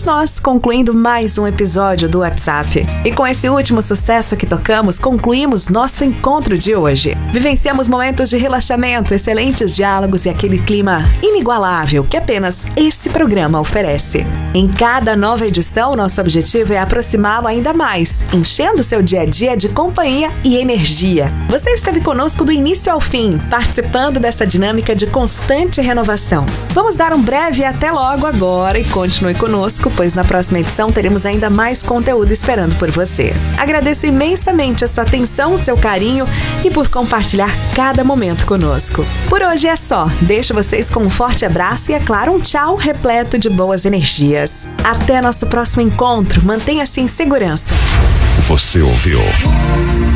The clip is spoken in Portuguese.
nós concluindo mais um episódio do WhatsApp. E com esse último sucesso que tocamos, concluímos nosso encontro de hoje. Vivenciamos momentos de relaxamento, excelentes diálogos e aquele clima inigualável que apenas esse programa oferece. Em cada nova edição, nosso objetivo é aproximá-lo ainda mais, enchendo seu dia a dia de companhia e energia. Você esteve conosco do início ao fim, participando dessa dinâmica de constante renovação. Vamos dar um breve até logo agora e continue conosco, pois na próxima edição teremos ainda mais conteúdo esperando por você. Agradeço imensamente a sua atenção, o seu carinho e por compartilhar cada momento conosco. Por hoje é só. Deixo vocês com um forte abraço e, é claro, um tchau repleto de boas energias. Até nosso próximo encontro. Mantenha-se em segurança. Você ouviu